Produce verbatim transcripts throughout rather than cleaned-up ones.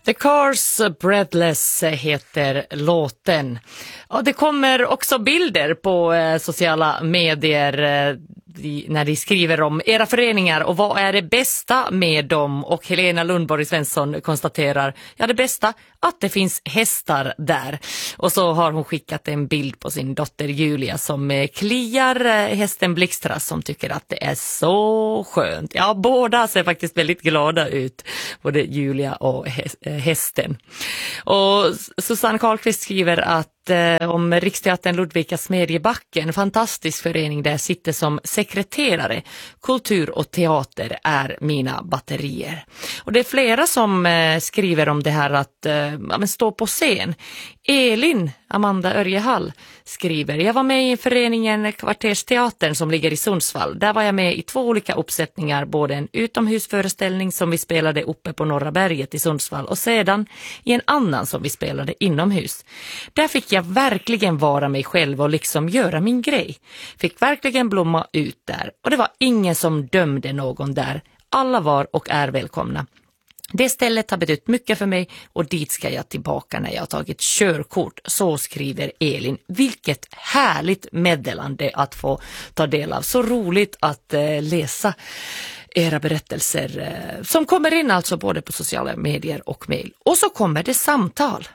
The Cars Breathless heter låten. Och det kommer också bilder på eh, sociala medier eh, de, när de skriver om era föreningar och vad är det bästa med dem. Och Helena Lundborg Svensson konstaterar, ja det bästa att det finns hästar där. Och så har hon skickat en bild på sin dotter Julia som eh, kliar eh, hästen Blixtra som tycker att det är så skönt. Ja, båda ser faktiskt väldigt glada ut, både Julia och hästen. Och Susanne Karlqvist skriver att eh, om Riksteatern Ludvika Smedjebacken, en fantastisk förening där jag sitter som sekreterare. Kultur och teater är mina batterier. Och det är flera som eh, skriver om det här att eh, ja, men stå på scen. Elin Amanda Örjehall skriver, jag var med i föreningen Kvartersteatern som ligger i Sundsvall. Där var jag med i två olika uppsättningar, både en utomhusföreställning som vi spelade uppe på Norra berget i Sundsvall och sedan i en annan som vi spelade inomhus. Där fick jag verkligen vara mig själv och liksom göra min grej. Fick verkligen blomma ut där och det var ingen som dömde någon där. Alla var och är välkomna. Det stället har betytt mycket för mig och dit ska jag tillbaka när jag har tagit körkort. Så skriver Elin. Vilket härligt meddelande att få ta del av. Så roligt att eh, läsa era berättelser eh, som kommer in alltså både på sociala medier och mejl. Och så kommer det samtal.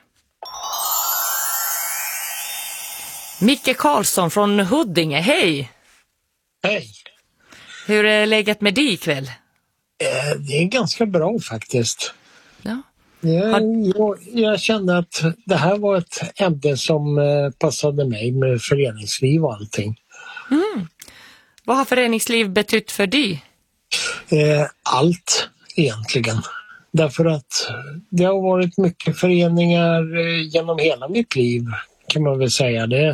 Micke Karlsson från Huddinge, hej! Hej! Hur är läget med dig ikväll? Det är ganska bra faktiskt. Ja. Jag, jag, jag kände att det här var ett ämne som passade mig med föreningsliv och allting. Mm. Vad har föreningsliv betytt för dig? Eh, allt egentligen. Därför att det har varit mycket föreningar genom hela mitt liv kan man väl säga. Det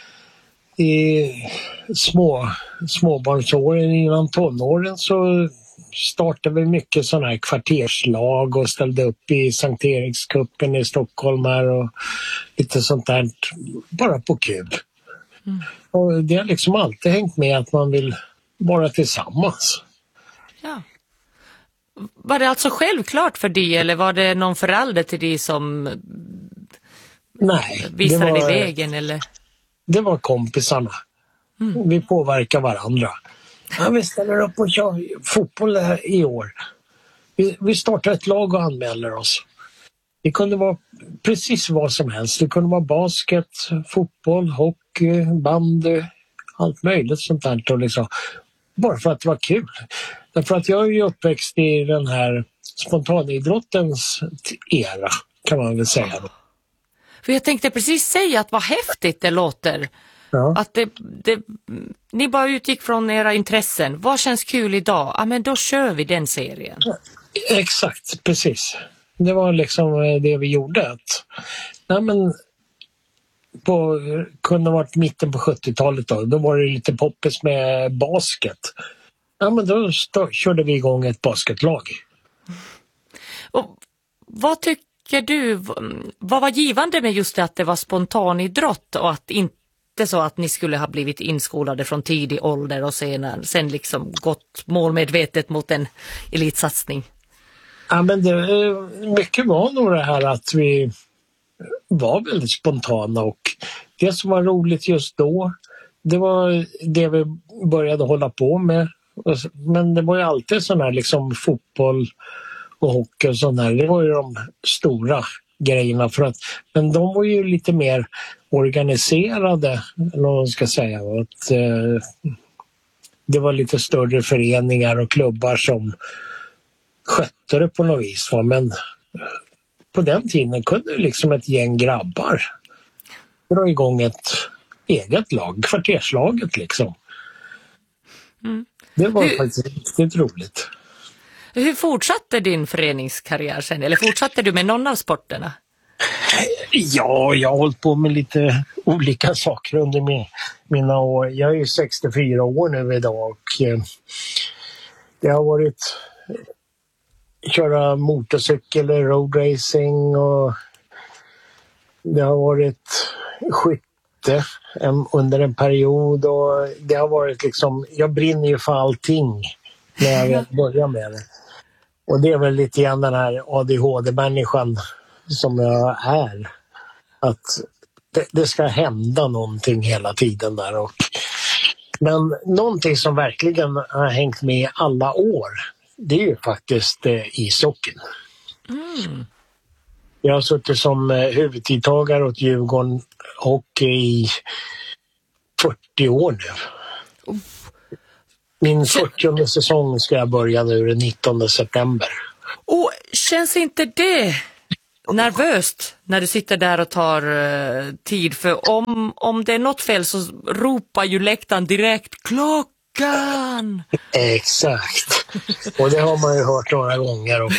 i små, småbarnsåren innan tonåren så startade vi mycket sådana här kvarterslag och ställde upp i Sankt Erikskuppen i Stockholm här och lite sånt där bara på kul. Mm. Och det har liksom alltid hängt med att man vill vara tillsammans. Ja. Var det alltså självklart för dig eller var det någon förälder till dig som Nej, visade det var, dig vägen? Eller? Det var kompisarna. Mm. Vi påverkar varandra. Ja, vi ställer upp och kör fotboll i år. Vi, vi startar ett lag och anmäler oss. Det kunde vara precis vad som helst. Det kunde vara basket, fotboll, hockey, bandy, allt möjligt sånt där. Och liksom, bara för att det var kul. Därför att jag är ju uppväxt i den här spontanidrottens era kan man väl säga. För jag tänkte precis säga att vad häftigt det låter. Ja. Att det, det, ni bara utgick från era intressen. Vad känns kul idag? Ja, men då kör vi den serien. Ja, exakt, precis. Det var liksom det vi gjorde. Att, nej men, på, kunde ha varit mitten på sjuttiotalet då. Då var det lite poppis med basket. Ja, men då stå, körde vi igång ett basketlag. Och vad tycker du, vad var givande med just det att det var spontanidrott och att inte så att ni skulle ha blivit inskolade från tidig ålder och sen, sen liksom gått målmedvetet mot en elitsatsning? Ja, men det, mycket var nog det här att vi var väldigt spontana och det som var roligt just då, det var det vi började hålla på med. Men det var ju alltid sån här liksom fotboll och hockey och sån här. Det var ju de stora grejerna för att, men de var ju lite mer organiserade, eller vad man ska säga. Att, eh, det var lite större föreningar och klubbar som skötte det på något vis. Va? Men på den tiden kunde liksom ett gäng grabbar dra igång ett eget lag, kvarterslaget liksom. Mm. Det var hur, faktiskt riktigt roligt. Hur fortsatte din föreningskarriär sen? Eller fortsatte du med någon av sporterna? Ja, jag har hållit på med lite olika saker under min, mina år. Jag är ju sextiofyra år nu idag och eh, det har varit köra motorcykel, roadracing och det har varit skytte en, under en period och det har varit liksom, jag brinner ju för allting när jag börjar med det. Och det är väl lite grann den här A D H D-människan som jag är. Att det, det ska hända någonting hela tiden där. Och, men någonting som verkligen har hängt med alla år, det är ju faktiskt eh, ishockeyn. Mm. Jag har suttit som eh, huvudtidtagare åt Djurgården hockey i fyrtio år nu. Oh. Min fyrtionde säsong ska jag börja nu den nittonde september. Och känns inte det nervöst när du sitter där och tar uh, tid? För om, om det är något fel så ropar ju läktaren direkt klockan. Exakt. Och det har man ju hört några gånger och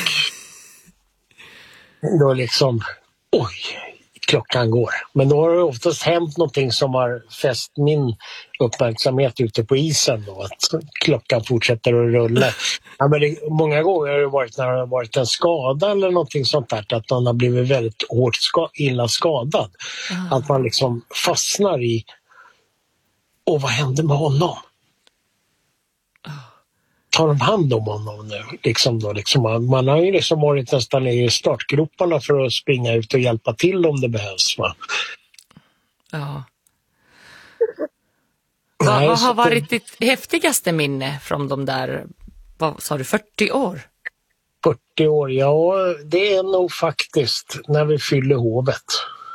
då liksom, oj, klockan går. Men då har det oftast hänt någonting som har fäst min uppmärksamhet ute på isen då, att klockan fortsätter att rulla. Ja, men det, många gånger har det varit när det har varit en skada eller någonting sånt där, att någon har blivit väldigt hårt ska, illa skadad. Mm. Att man liksom fastnar i, och vad hände med honom? Tar de hand om honom nu? Liksom då, liksom man, man har ju liksom varit nästan i startgroparna för att springa ut och hjälpa till om det behövs. Va? Ja. Nej, vad har varit det... ditt häftigaste minne från de där, vad sa du, fyrtio år? fyrtio år, ja det är nog faktiskt när vi fyller Hovet.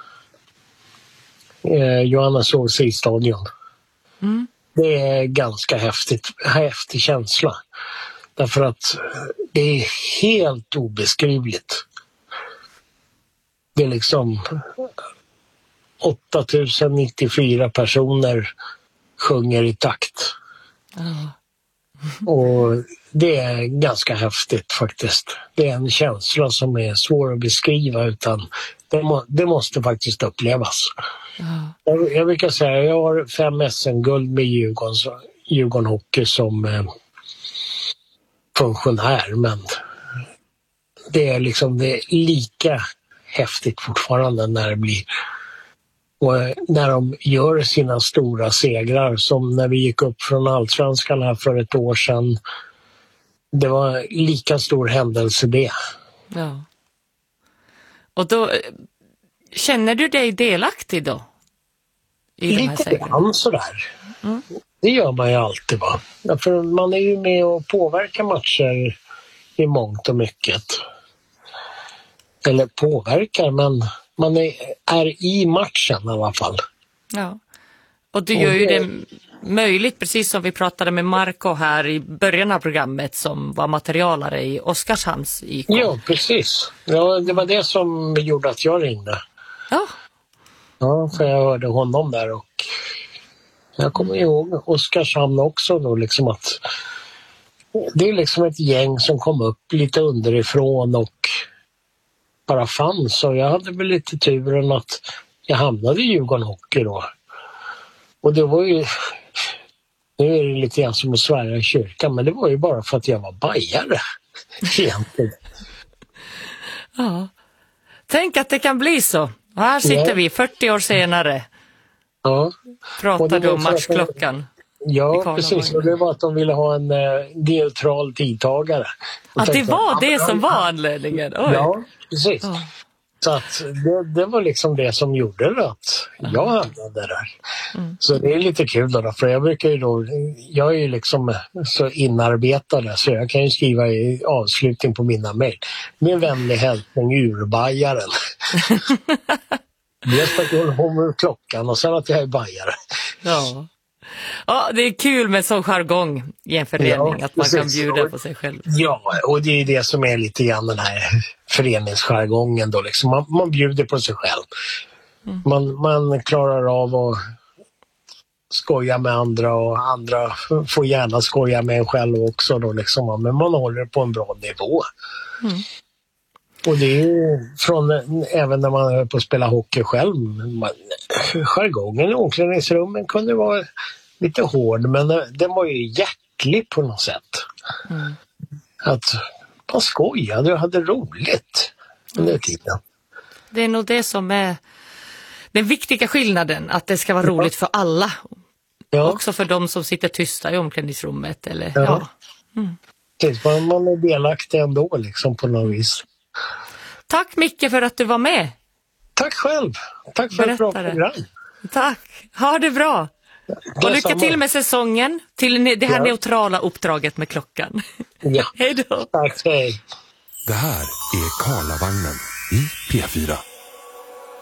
Eh, Johanneshov isstadion. Mm. Det är ganska häftigt, häftig känsla. Därför att det är helt obeskrivligt. Det är liksom åtta tusen nittiofyra personer sjunger i takt. Mm. Och det är ganska häftigt faktiskt. Det är en känsla som är svår att beskriva, utan det, må, det måste faktiskt upplevas. Mm. Jag, jag brukar säga jag har fem S M-guld med Djurgården, Djurgården Hockey som eh, funktionär, men det är liksom det är lika häftigt fortfarande när det blir, och när de gör sina stora segrar, som när vi gick upp från Allsvenskan här för ett år sedan. Det var lika stor händelse det. Ja. Och då känner du dig delaktig då? I lite grann sådär. Mm. Det gör man ju alltid, va? För man är ju med och påverkar matcher i mångt och mycket. Eller påverkar, men man är, är i matchen i alla fall. Ja, och du gör ju det möjligt, precis som vi pratade med Marco här i början av programmet, som var materialare i Oskarshamns I K. Ja, precis. Ja, det var det som gjorde att jag ringde. Ja. Ja, för jag hörde honom där och jag kommer ihåg Oskarshamn också då, liksom att det är liksom ett gäng som kom upp lite underifrån och bara fanns, och jag hade väl lite turen att jag hamnade i Djurgården Hockey då. Och det var ju, nu är det lite grann som att svära i kyrkan, men det var ju bara för att jag var bajare egentligen. Ja, tänk att det kan bli så. Och här sitter ja. vi fyrtio år senare. Ja. Pratar du om matchklockan? Ja, precis. Och det var att de ville ha en uh, neutral tidtagare. Att ja, det var det som var anledningen? Oj. Ja, precis. Ja. Så att det, det var liksom det som gjorde det att jag hamnade där. Mm. Så det är lite kul då, för jag brukar ju då, jag är ju liksom så inarbetad så jag kan ju skriva i avslutning på mina mejl. Min vänlig hälsning urbajaren. Dels för att jag håller på med klockan och sen att jag är bajare. Ja. Ja, det är kul med sån jargong i en förening, ja, att man kan bjuda på sig själv. Ja, och det är det som är lite grann den här föreningsjargongen då liksom. Man, man bjuder på sig själv. Mm. Man, man klarar av att skoja med andra, och andra får gärna skoja med en själv också då liksom. Men man håller på en bra nivå. Mm. Och det är ju från, även när man är på att spela hockey själv, man, jargongen i omklädningsrummen kunde vara lite hård, men den var ju hjärtlig på något sätt. Mm. Att man skojade och hade roligt under tiden. Det är nog det som är den viktiga skillnaden, att det ska vara roligt för alla. Ja. Också för de som sitter tysta i omklädningsrummet. Eller, ja. Ja. Mm. häftigt. Man, man är delaktig ändå liksom på något vis. Tack Micke för att du var med. Tack själv. Tack för ett bra program. Tack. Ha det bra. Och lycka till med säsongen, till det här ja. neutrala uppdraget med klockan. Ja. Hej då. Tack, hej. Det här är Karlavagnen i P fyra.